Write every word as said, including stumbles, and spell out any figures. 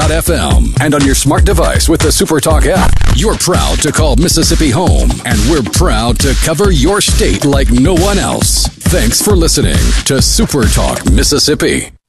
dot f m and on your smart device with the SuperTalk app. You're proud to call Mississippi home, and we're proud to cover your state like no one else. Thanks for listening to SuperTalk Mississippi.